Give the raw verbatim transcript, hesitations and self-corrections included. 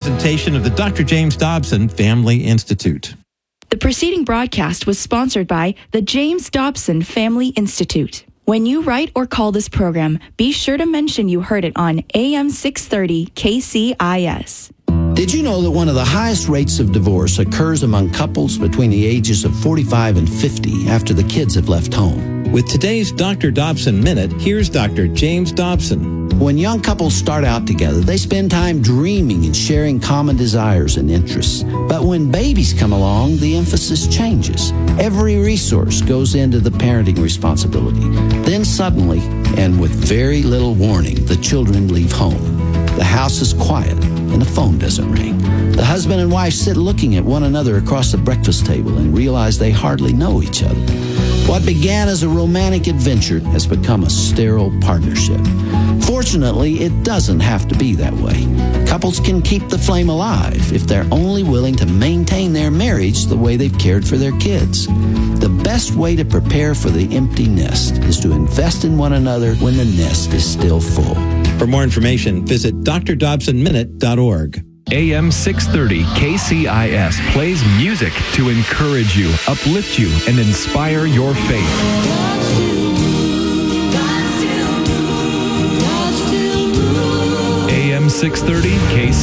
presentation of the Doctor James Dobson Family Institute. The preceding broadcast was sponsored by the James Dobson Family Institute. When you write or call this program, be sure to mention you heard it on A M six thirty K C I S. Did you know that one of the highest rates of divorce occurs among couples between the ages of forty-five and fifty after the kids have left home? With today's Doctor Dobson Minute, here's Doctor James Dobson. When young couples start out together, they spend time dreaming and sharing common desires and interests. But when babies come along, the emphasis changes. Every resource goes into the parenting responsibility. Then suddenly, and with very little warning, the children leave home. The house is quiet and the phone doesn't ring. The husband and wife sit looking at one another across the breakfast table and realize they hardly know each other. What began as a romantic adventure has become a sterile partnership. Fortunately, it doesn't have to be that way. Couples can keep the flame alive if they're only willing to maintain their marriage the way they've cared for their kids. The best way to prepare for the empty nest is to invest in one another when the nest is still full. For more information, visit d r dobson minute dot org. A M six thirty K C I S plays music to encourage you, uplift you, and inspire your faith. A M six thirty K C I S.